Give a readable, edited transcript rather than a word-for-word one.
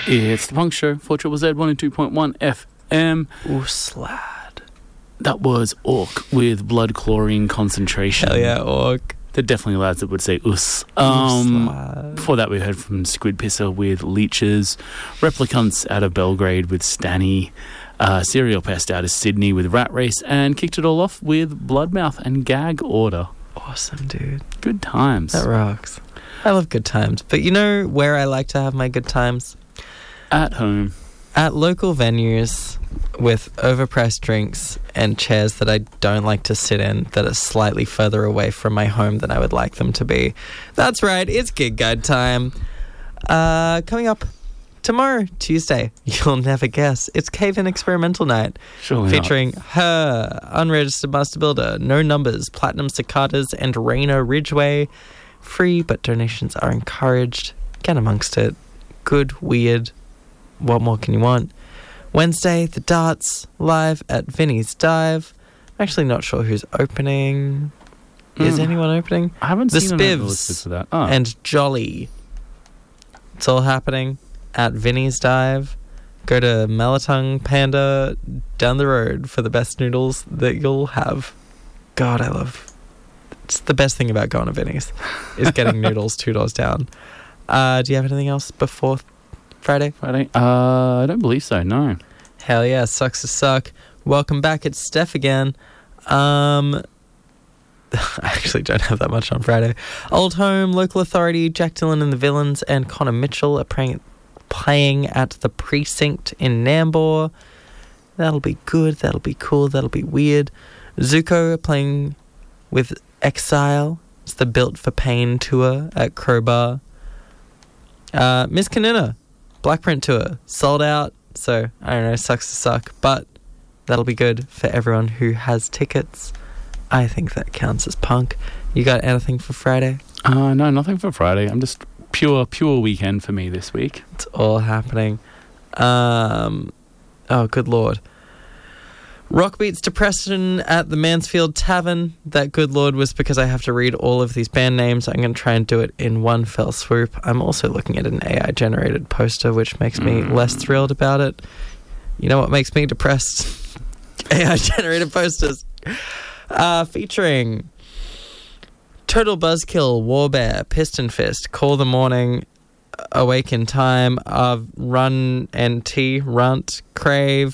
It's the Punk Show for Triple Z 102.1 FM. Slad. That was Orc with blood chlorine concentration. Hell yeah, Orc. They're definitely lads that would say us. Before that, we heard from Squid Pisser with Leeches, Replicants out of Belgrade with Stanny, Serial Pest out of Sydney with Rat Race, and kicked it all off with Bloodmouth and Gag Order. Awesome, dude. Good times. That rocks. I love good times. But you know where I like to have my good times? At home. At local venues with overpriced drinks and chairs that I don't like to sit in that are slightly further away from my home than I would like them to be. That's right, it's Gig Guide time. Coming up tomorrow, Tuesday, you'll never guess, it's Cave-In Experimental Night. Surely featuring Her, Unregistered Master Builder, No Numbers, Platinum Cicadas, and Raina Ridgeway. Free, but donations are encouraged. Get amongst it. Good, weird. What more can you want? Wednesday, The Darts, live at Vinny's Dive. I'm actually not sure who's opening. Is anyone opening? I haven't the seen Spivs for that. Oh. and Jolly. It's all happening at Vinny's Dive. Go to Malatung Panda down the road for the best noodles that you'll have. God, I love. It's the best thing about going to Vinny's is getting noodles 2 doors down. Do you have anything else before Friday? I don't believe so, no. Hell yeah, sucks to suck. Welcome back, it's Steph again. I actually don't have that much on Friday. Old Home, Local Authority, Jack Dillon and the Villains, and Connor Mitchell are playing at the Precinct in Nambour. That'll be good, that'll be cool, that'll be weird. Zuko are playing with Exile. It's the Built for Pain tour at Crowbar. Miss Kanina, Blackprint tour, sold out. So, I don't know, sucks to suck. But that'll be good for everyone who has tickets. I think that counts as punk. You got anything for Friday? No, nothing for Friday. I'm just pure weekend for me this week. It's all happening. Oh, good lord. Rock Beats Depression at the Mansfield Tavern. That good lord was because I have to read all of these band names. I'm going to try and do it in one fell swoop. I'm also looking at an AI-generated poster, which makes me less thrilled about it. You know what makes me depressed? AI-generated posters. Featuring Total Buzzkill, Warbear, Piston Fist, Call the Morning, Awake in Time, Run NT, Runt, Crave,